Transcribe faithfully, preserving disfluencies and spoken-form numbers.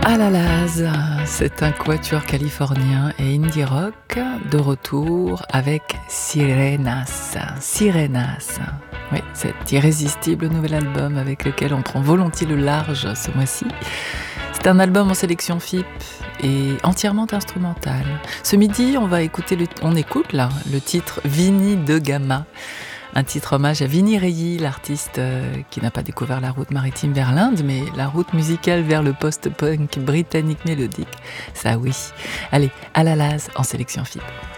Alalaz, c'est un quatuor californien et indie rock de retour avec Sirenas. Sirenas, oui, cet irrésistible nouvel album avec lequel on prend volontiers le large ce mois-ci. C'est un album en sélection F I P et entièrement instrumental. Ce midi, on va écouter, le, on écoute là le titre Vini de Gama. Un titre hommage à Vini Reilly, l'artiste euh, qui n'a pas découvert la route maritime vers l'Inde, mais la route musicale vers le post-punk britannique mélodique. Ça oui. Allez, Alalaz en sélection F I P.